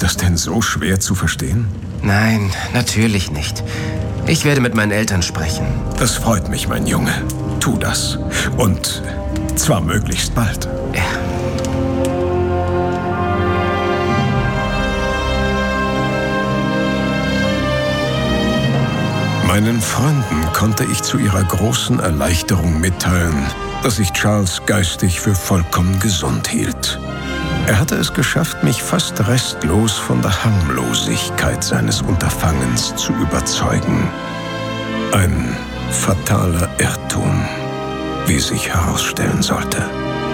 Ist das denn so schwer zu verstehen? Nein, natürlich nicht. Ich werde mit meinen Eltern sprechen. Das freut mich, mein Junge. Tu das. Und zwar möglichst bald. Ja. Meinen Freunden konnte ich zu ihrer großen Erleichterung mitteilen, dass ich Charles geistig für vollkommen gesund hielt. Er hatte es geschafft, mich fast restlos von der Harmlosigkeit seines Unterfangens zu überzeugen. Ein fataler Irrtum, wie sich herausstellen sollte.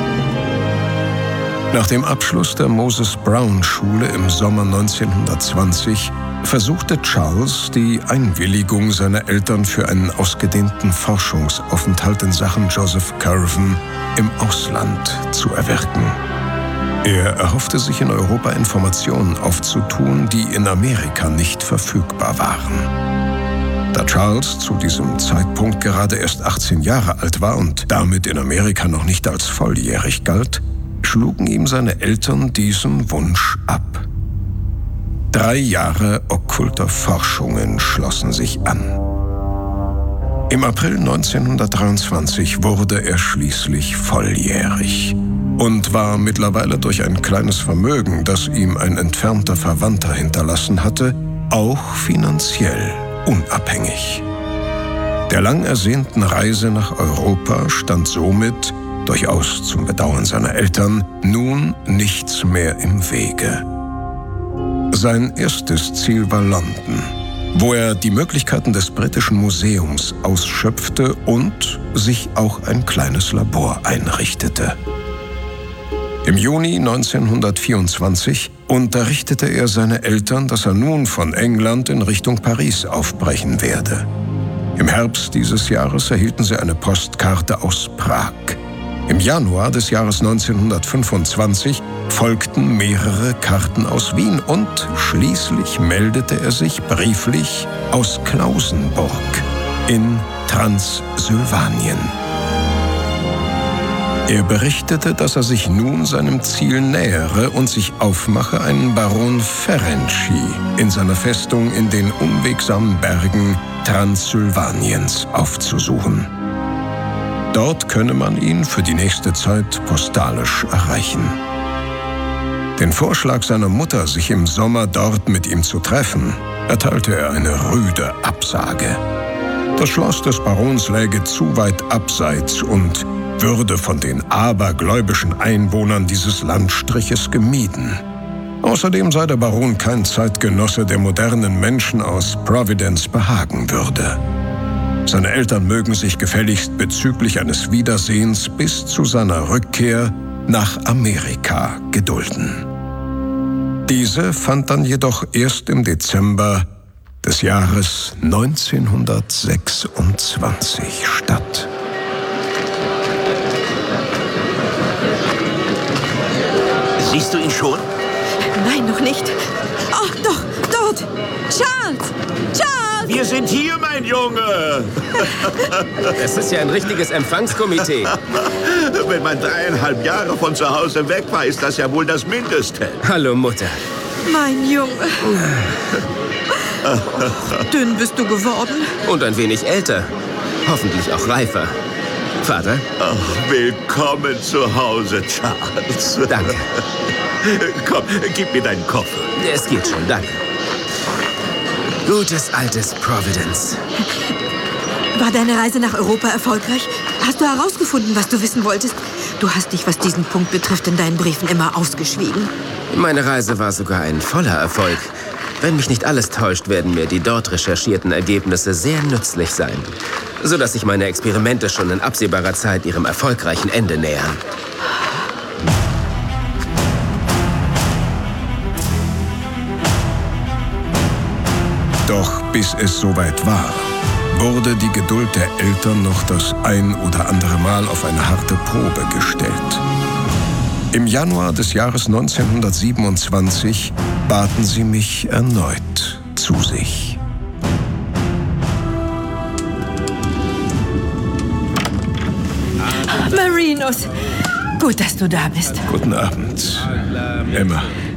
Nach dem Abschluss der Moses-Brown-Schule im Sommer 1920 versuchte Charles, die Einwilligung seiner Eltern für einen ausgedehnten Forschungsaufenthalt in Sachen Joseph Curwen im Ausland zu erwirken. Er erhoffte sich in Europa Informationen aufzutun, die in Amerika nicht verfügbar waren. Da Charles zu diesem Zeitpunkt gerade erst 18 Jahre alt war und damit in Amerika noch nicht als volljährig galt, schlugen ihm seine Eltern diesen Wunsch ab. 3 Jahre okkulter Forschungen schlossen sich an. Im April 1923 wurde er schließlich volljährig und war mittlerweile durch ein kleines Vermögen, das ihm ein entfernter Verwandter hinterlassen hatte, auch finanziell unabhängig. Der lang ersehnten Reise nach Europa stand somit, durchaus zum Bedauern seiner Eltern, nun nichts mehr im Wege. Sein erstes Ziel war London, wo er die Möglichkeiten des Britischen Museums ausschöpfte und sich auch ein kleines Labor einrichtete. Im Juni 1924 unterrichtete er seine Eltern, dass er nun von England in Richtung Paris aufbrechen werde. Im Herbst dieses Jahres erhielten sie eine Postkarte aus Prag. Im Januar des Jahres 1925 folgten mehrere Karten aus Wien und schließlich meldete er sich brieflich aus Klausenburg in Transsilvanien. Er berichtete, dass er sich nun seinem Ziel nähere und sich aufmache, einen Baron Ferenczi in seiner Festung in den unwegsamen Bergen Transsilvaniens aufzusuchen. Dort könne man ihn für die nächste Zeit postalisch erreichen. Den Vorschlag seiner Mutter, sich im Sommer dort mit ihm zu treffen, erteilte er eine rüde Absage. Das Schloss des Barons läge zu weit abseits und würde von den abergläubischen Einwohnern dieses Landstriches gemieden. Außerdem sei der Baron kein Zeitgenosse, der modernen Menschen aus Providence behagen würde. Seine Eltern mögen sich gefälligst bezüglich eines Wiedersehens bis zu seiner Rückkehr nach Amerika gedulden. Diese fand dann jedoch erst im Dezember des Jahres 1926 statt. Siehst du ihn schon? Nein, noch nicht. Oh, doch, dort! Charles! Charles! Wir sind hier, mein Junge! Es ist ja ein richtiges Empfangskomitee. Wenn man 3,5 Jahre von zu Hause weg war, ist das ja wohl das Mindeste. Hallo, Mutter. Mein Junge. Oh, dünn bist du geworden. Und ein wenig älter. Hoffentlich auch reifer. Vater? Ach, willkommen zu Hause, Charles. Danke. Komm, gib mir deinen Koffer. Es geht schon, danke. Gutes altes Providence. War deine Reise nach Europa erfolgreich? Hast du herausgefunden, was du wissen wolltest? Du hast dich, was diesen Punkt betrifft, in deinen Briefen immer ausgeschwiegen. Meine Reise war sogar ein voller Erfolg. Wenn mich nicht alles täuscht, werden mir die dort recherchierten Ergebnisse sehr nützlich sein, sodass sich meine Experimente schon in absehbarer Zeit ihrem erfolgreichen Ende nähern. Doch bis es soweit war, wurde die Geduld der Eltern noch das ein oder andere Mal auf eine harte Probe gestellt. Im Januar des Jahres 1927 baten sie mich erneut zu sich. Marinus, gut, dass du da bist. Guten Abend, Emma.